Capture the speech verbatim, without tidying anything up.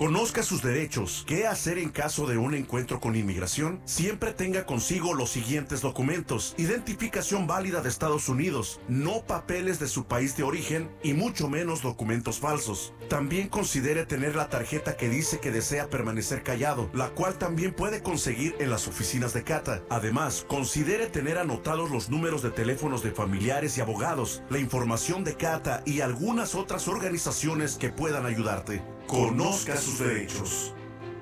Conozca sus derechos. ¿Qué hacer en caso de un encuentro con inmigración? Siempre tenga consigo los siguientes documentos: identificación válida de Estados Unidos, no papeles de su país de origen y mucho menos documentos falsos. También considere tener la tarjeta que dice que desea permanecer callado, la cual también puede conseguir en las oficinas de CATA. Además, considere tener anotados los números de teléfonos de familiares y abogados, la información de CATA y algunas otras organizaciones que puedan ayudarte. Conozca sus derechos.